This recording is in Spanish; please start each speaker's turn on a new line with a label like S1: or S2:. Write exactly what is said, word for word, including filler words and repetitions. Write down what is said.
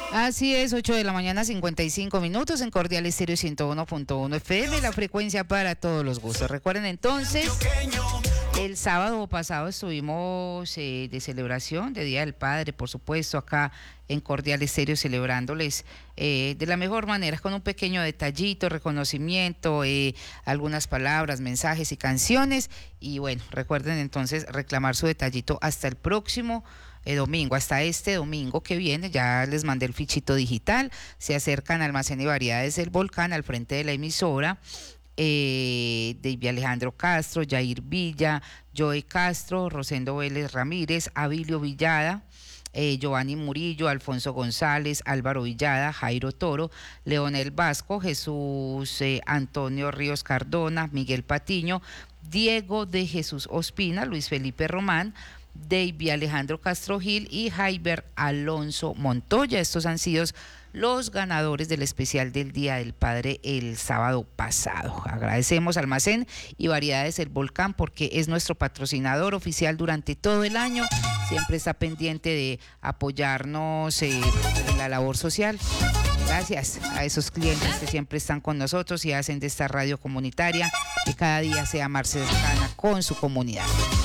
S1: Así es, ocho de la mañana, cincuenta y cinco minutos en Cordial Estéreo ciento uno punto uno F M, la frecuencia para todos los gustos. Recuerden entonces, el sábado pasado estuvimos eh, de celebración de Día del Padre, por supuesto, acá en Cordial Estéreo, celebrándoles eh, de la mejor manera, con un pequeño detallito, reconocimiento, eh, algunas palabras, mensajes y canciones. Y bueno, recuerden entonces reclamar su detallito hasta el próximo Eh, domingo, hasta este domingo que viene. Ya les mandé el fichito digital. Se acercan a Almacén y Variedades del Volcán, al frente de la emisora. Eh, David Alejandro Castro, Jair Villa, Joe Castro, Rosendo Vélez Ramírez, Abilio Villada, eh, Giovanni Murillo, Alfonso González, Álvaro Villada, Jairo Toro, Leonel Vasco, Jesús eh, Antonio Ríos Cardona, Miguel Patiño, Diego de Jesús Ospina, Luis Felipe Román, David Alejandro Castro Gil y Jaiber Alonso Montoya. Estos han sido los ganadores del especial del Día del Padre el sábado pasado. Agradecemos a Almacén y Variedades del Volcán porque es nuestro patrocinador oficial durante todo el año. Siempre está pendiente de apoyarnos eh, en la labor social. Gracias a esos clientes que siempre están con nosotros y hacen de esta radio comunitaria que cada día sea más cercana con su comunidad.